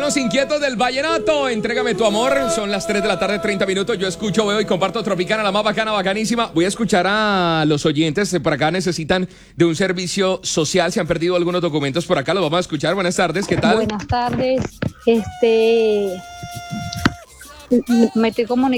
los inquietos del vallenato. Entrégame tu amor. Son las 3 de la tarde, 30 minutos. Yo escucho, veo y comparto Tropicana, la más bacana, bacanísima. Voy a escuchar a los oyentes. Por acá necesitan de un servicio social. Se han perdido algunos documentos por acá. Los vamos a escuchar. Buenas tardes. ¿Qué tal? Buenas tardes. Me estoy comunicando